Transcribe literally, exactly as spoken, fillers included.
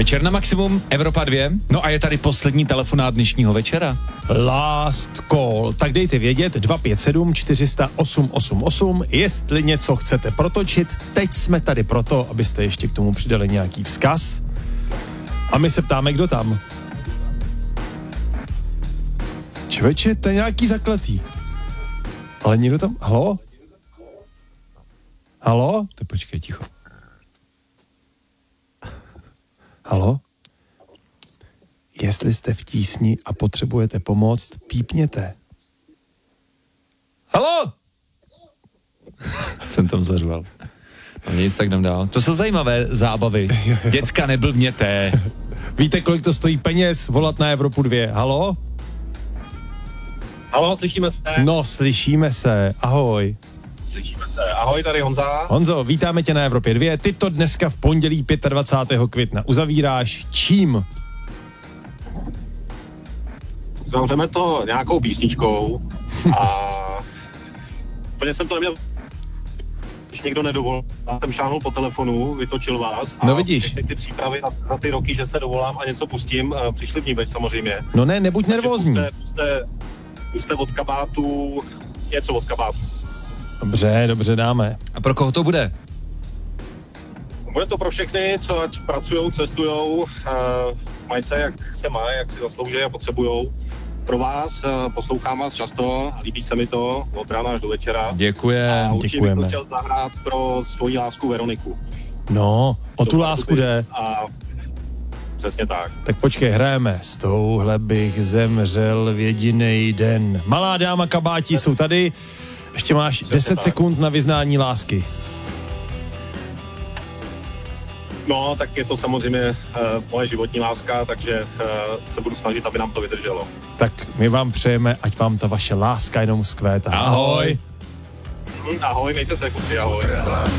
Večer na maximum, Evropa dvě. No a je tady poslední telefonát dnešního večera. Last call. Tak dejte vědět dva pět sedm čtyři nula osm osm osm, jestli něco chcete protočit. Teď jsme tady proto, abyste ještě k tomu přidali nějaký vzkaz. A my se ptáme, kdo tam. Čveče, to je nějaký zakletý. Ale někdo tam... Halo? Halo? To počkej, ticho. Halo? Jestli jste v tísni a potřebujete pomoct, pípněte. Halo? Jsem tam zařval. No nic, tak jdem dál. To jsou zajímavé zábavy. Děcka, neblbněte. Víte, kolik to stojí peněz volat na Evropu dvě? Halo? Halo, slyšíme se? No, slyšíme se. Ahoj. Slyšíme se. Ahoj, tady Honza. Honzo, vítáme tě na Evropě dvě. Ty to dneska v pondělí dvacátého pátého května uzavíráš čím? Zavřeme to nějakou písničkou a úplně jsem to neměl, když někdo nedovolil. Já jsem šáhnul po telefonu, vytočil vás. A no vidíš. Ty, ty přípravy na, za ty roky, že se dovolám a něco pustím, přišli v ní več samozřejmě. No ne, nebuď nervózní. Puste, puste, puste od kabátu, něco od kabátu. Dobře, dobře, dáme. A pro koho to bude? Bude to pro všechny, co ať pracujou, cestujou, uh, mají se, jak se mají, jak si zaslouží a potřebujou. Pro vás, uh, poslouchám vás často, líbí se mi to od rána až do večera. Děkujem. A určitě Děkujeme. bych to chtěl zahrát pro svoji lásku Veroniku. No, o tu lásku jde. A přesně tak. Tak počkej, hrajeme. S touhle bych zemřel v jedinej den. Malá dáma kabátí jsou tady. Ještě máš deset sekund na vyznání lásky. No, tak je to samozřejmě uh, moje životní láska, takže uh, se budu snažit, aby nám to vydrželo. Tak my vám přejeme, ať vám ta vaše láska jenom zkvétá. Ahoj. Ahoj, mějte se, kluci, ahoj.